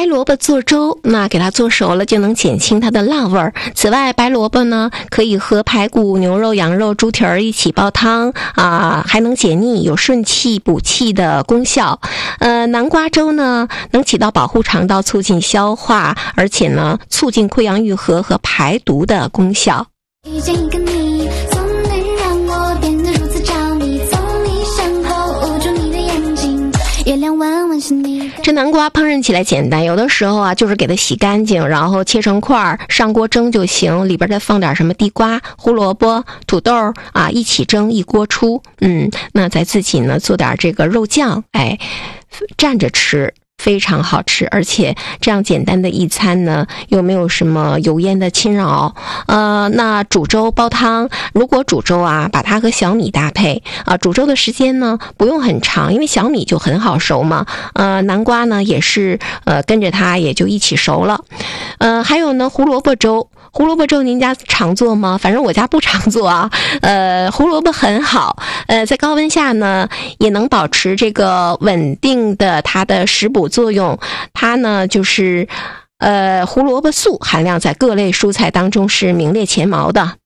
白萝卜做粥，那给它做熟了就能减轻它的辣味儿。此外，白萝卜呢可以和排骨、牛肉、羊肉、猪蹄儿一起煲汤还能解腻，有顺气补气的功效。南瓜粥呢能起到保护肠道、促进消化，而且呢促进溃疡愈合和排毒的功效。 遇见一个你，总能让我变得如此着迷，从你身后捂住你的眼睛，月亮弯弯是你的。 这南瓜烹饪起来简单，有的时候啊就是给它洗干净，然后切成块上锅蒸就行，里边再放点什么地瓜、胡萝卜、土豆一起蒸，一锅出。那再自己呢做点这个肉酱，蘸着吃，非常好吃。而且这样简单的一餐呢又没有什么油烟的侵扰。那煮粥煲汤，如果煮粥把它和小米搭配煮粥的时间呢不用很长，因为小米就很好熟嘛。南瓜呢也是跟着它也就一起熟了。还有呢胡萝卜粥。胡萝卜粥您家常做吗？反正我家不常做啊。胡萝卜很好，在高温下呢也能保持这个稳定的它的食补作用。它呢就是胡萝卜素含量在各类蔬菜当中是名列前茅的。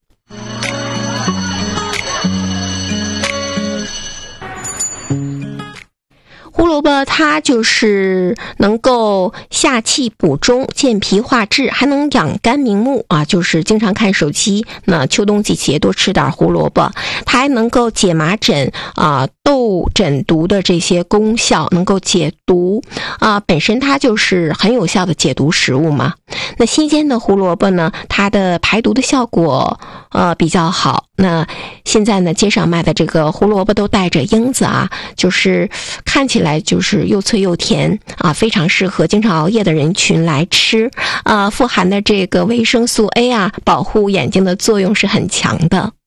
胡萝卜它就是能够下气补中、健脾化滞，还能养肝明目就是经常看手机，那秋冬季节多吃点胡萝卜。它还能够解麻疹痘疹毒的这些功效，能够解毒本身它就是很有效的解毒食物嘛。那新鲜的胡萝卜呢，它的排毒的效果比较好。那现在呢街上卖的这个胡萝卜都带着缨子就是看起来就是又脆又甜非常适合经常熬夜的人群来吃。富含的这个维生素 A 保护眼睛的作用是很强的。